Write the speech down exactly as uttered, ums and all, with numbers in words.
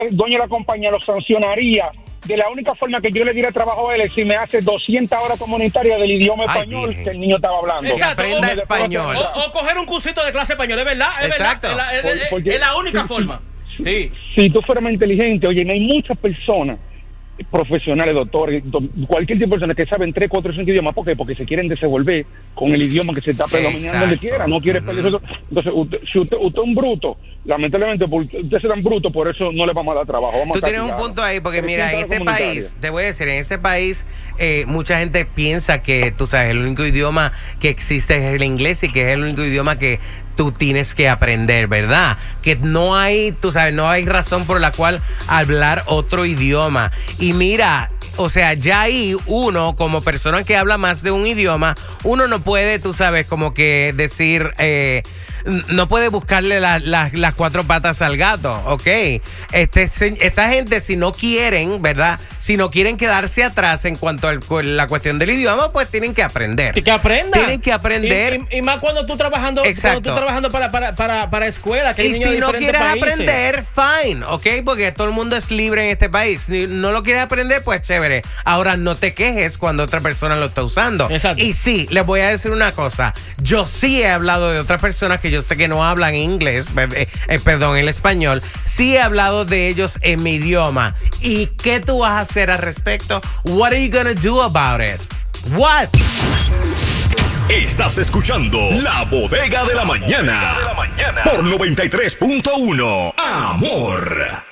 el dueño de la compañía lo sancionaría de la única forma que yo le diera trabajo a él es si me hace doscientas horas comunitarias del idioma Ay, español virgen. que el niño estaba hablando. Exacto. Aprenda o, español. O, o coger un cursito de clase español, es verdad, es Exacto. verdad. Es la, es, Porque- es la única sí, forma. sí. Sí. Si tú fueras más inteligente, oye, no hay muchas personas profesionales, doctores, do, cualquier tipo de personas que saben tres, cuatro, cinco idiomas. ¿Por qué? Porque se quieren desenvolver con el idioma que se está predominando donde Exacto. quiera, no quiere perder eso. Entonces, usted, si usted, usted es un bruto, lamentablemente, porque usted es tan bruto, por eso no le vamos a dar trabajo. Vamos Tú a tienes un castigarlo. punto ahí, porque Pero mira, en siempre este comunitaria. país, te voy a decir, en este país, eh, mucha gente piensa que, tú sabes, el único idioma que existe es el inglés y que es el único idioma que tú tienes que aprender, ¿verdad? Que no hay, tú sabes, no hay razón por la cual hablar otro idioma. Y mira, o sea, ya ahí uno, como persona que habla más de un idioma, uno no puede, tú sabes, como que decir, eh, no puede buscarle la- la- las cuatro patas al gato, ¿ok? Este, se- esta gente, si no quieren, ¿verdad? Si no quieren quedarse atrás en cuanto a la cuestión del idioma, pues tienen que aprender. Que aprenda. Tienen que aprender. Y, y- y más cuando tú trabajando, Exacto. cuando tú trabajando para, para, para, para escuela, que hay Y niños de si no diferentes quieres países. aprender, fine, ¿ok? Porque todo el mundo es libre en este país. Si no lo quieres aprender, pues chévere. Ahora, no te quejes cuando otra persona lo está usando. Exacto. Y sí, les voy a decir una cosa. Yo sí he hablado de otras personas que yo sé que no hablan inglés, eh, eh, perdón, el español. Sí he hablado de ellos en mi idioma. ¿Y qué tú vas a hacer al respecto? What are you gonna do about it? What? Estás escuchando La Bodega de la Mañana por noventa y tres punto uno Amor.